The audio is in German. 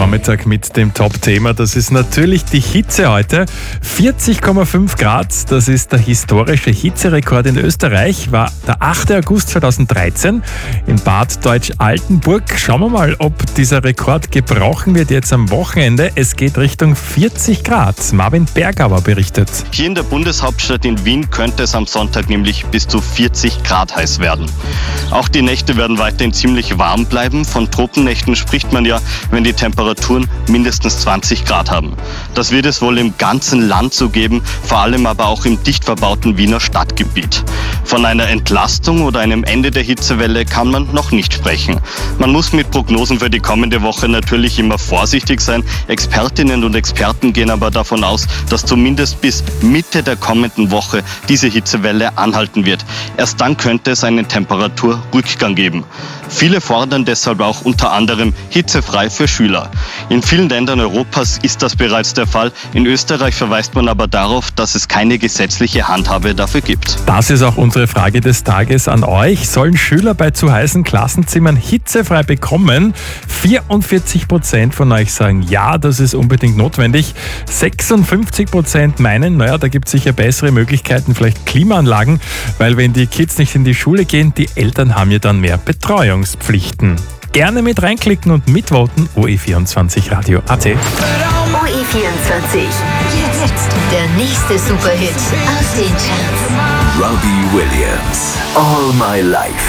Vormittag mit dem Top-Thema. Das ist natürlich die Hitze heute. 40,5 Grad, das ist der historische Hitzerekord in Österreich, war der 8. August 2013 in Bad Deutsch-Altenburg. Schauen wir mal, ob dieser Rekord gebrochen wird jetzt am Wochenende. Es geht Richtung 40 Grad. Marvin Bergauer berichtet. Hier in der Bundeshauptstadt in Wien könnte es am Sonntag nämlich bis zu 40 Grad heiß werden. Auch die Nächte werden weiterhin ziemlich warm bleiben. Von Tropennächten spricht man ja, wenn die Temperaturen mindestens 20 Grad haben. Das wird es wohl im ganzen Land so geben, vor allem aber auch im dicht verbauten Wiener Stadtgebiet. Von einer Entlastung oder einem Ende der Hitzewelle kann man noch nicht sprechen. Man muss mit Prognosen für die kommende Woche natürlich immer vorsichtig sein. Expertinnen und Experten gehen aber davon aus, dass zumindest bis Mitte der kommenden Woche diese Hitzewelle anhalten wird. Erst dann könnte es einen Temperaturrückgang geben. Viele fordern deshalb auch unter anderem hitzefrei für Schüler. In vielen Ländern Europas ist das bereits der Fall. In Österreich verweist man aber darauf, dass es keine gesetzliche Handhabe dafür gibt. Das ist auch unsere Frage des Tages an euch. Sollen Schüler bei zu heißen Klassenzimmern hitzefrei bekommen? 44% von euch sagen, ja, das ist unbedingt notwendig. 56% meinen, naja, da gibt es sicher bessere Möglichkeiten, vielleicht Klimaanlagen, weil wenn die Kids nicht in die Schule gehen, die Eltern haben ja dann mehr Betreuungspflichten. Gerne mit reinklicken und mitvoten. OE24 Radio AT. OE24. Jetzt der nächste Superhit aus den Charts. Robbie Williams, All My Life.